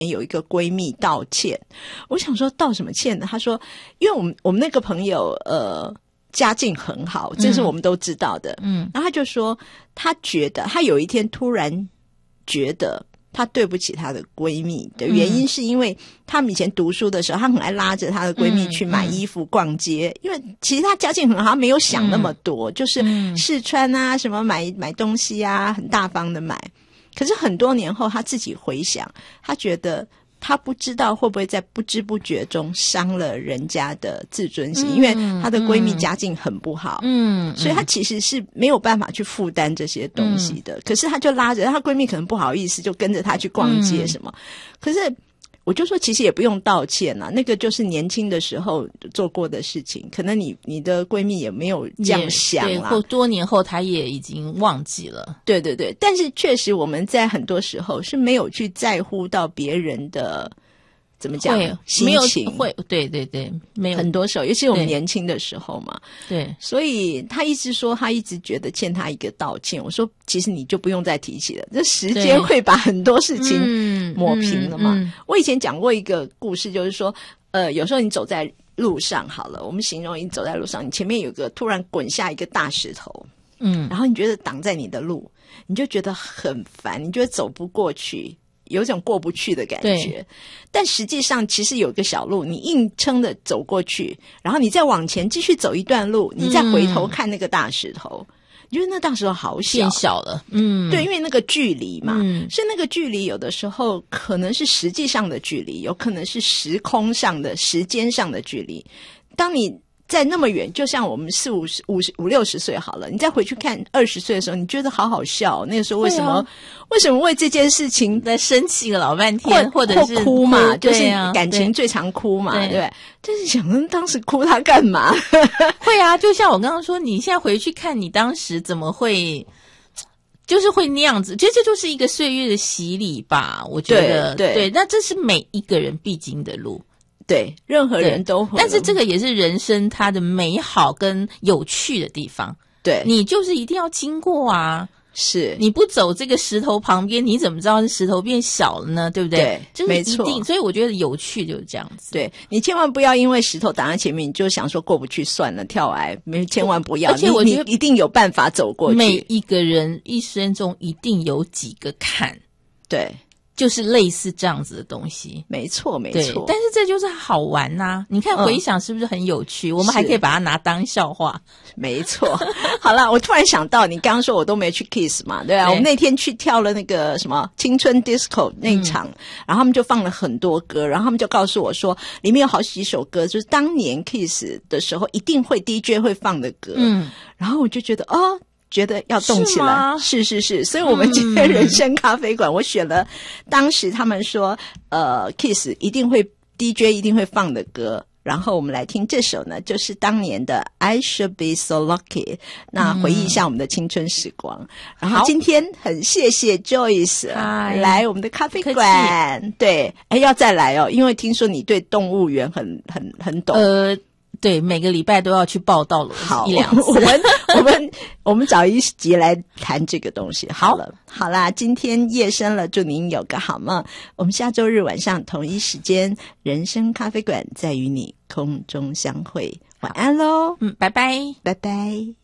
有一个闺蜜道歉。我想说道什么歉呢？她说因为我们那个朋友家境很好，这是我们都知道的。然后她就说她觉得她有一天突然觉得她对不起她的闺蜜的原因是因为她们以前读书的时候，她很爱拉着她的闺蜜去买衣服逛街，因为其实她家境很好，她没有想那么多，就是试穿啊什么买东西啊，很大方的买。可是很多年后她自己回想，她觉得她不知道会不会在不知不觉中伤了人家的自尊心，因为她的闺蜜家境很不好，所以她其实是没有办法去负担这些东西的。可是她就拉着她闺蜜，可能不好意思就跟着她去逛街什么。可是我就说其实也不用道歉啊，那个就是年轻的时候做过的事情，可能你的闺蜜也没有这样想啦， 或多年后她也已经忘记了。 对对对，但是确实我们在很多时候是没有去在乎到别人的怎么讲心情， 会对对对，没有很多时候，尤其是我们年轻的时候嘛。 对， 所以他一直说他一直觉得欠他一个道歉。我说其实你就不用再提起了，这时间会把很多事情抹平了嘛。我以前讲过一个故事，就是说有时候你走在路上好了，我们形容你走在路上，你前面有个突然滚下一个大石头，然后你觉得挡在你的路，你就觉得很烦，你觉得走不过去，有一种过不去的感觉。但实际上其实有个小路，你硬撑的走过去，然后你再往前继续走一段路，你再回头看那个大石头，你觉得那大石头好小， 变小了。 对，因为那个距离嘛，所以那个距离有的时候可能是实际上的距离，有可能是时空上的时间上的距离。当你在那么远，就像我们40、50、60岁好了，你再回去看20岁的时候，你觉得好好笑，那个时候为什么为这件事情在生气个老半天，或者是哭嘛，就是感情最常哭嘛， 对。但是想当时哭他干嘛？ 会啊，就像我刚刚说，你现在回去看你当时怎么会就是会那样子，其实这就是一个岁月的洗礼吧，我觉得。对，那这是每一个人必经的路， 对，任何人都会。 但是这个也是人生它的美好跟有趣的地方， 对， 你就是一定要经过啊。 是， 你不走这个石头旁边，你怎么知道石头变小了呢？对不对？ 对，没错。 所以我觉得有趣就是这样子。 对，你千万不要因为石头挡在前面，你就想说过不去算了，跳崖，千万不要。 而且我觉得你一定有办法走过去。 每一个人一生中一定有几个坎， 对， 就是类似这样子的东西。 没错没错。 但是这就是好玩啊，你看回想是不是很有趣？我们还可以把它拿当笑话。 没错。好了，我突然想到你刚刚说我都没去 Kiss 嘛，对吧？我们那天去跳了那个什么青春 disco 那一场，然后他们就放了很多歌，然后他们就告诉我说里面有好几首歌就是当年 Kiss 的时候一定会 DJ 会放的歌。然后我就觉得觉得要动起来，是，所以我们今天人生咖啡馆，我选了当时他们说Kiss 一定会 DJ 一定会放的歌，然后我们来听这首呢，就是当年的 I Should Be So Lucky， 那回忆一下我们的青春时光。然后今天很谢谢 Joyce 来我们的咖啡馆，对，要再来哦，因为听说你对动物园很懂。 对，每个礼拜都要去报道了一两次。 我们找一集来谈这个东西。好啦，今天夜深了，祝您有个好梦。我们下周日晚上同一时间，人生咖啡馆再与你空中相会。晚安咯。 拜拜， 拜拜。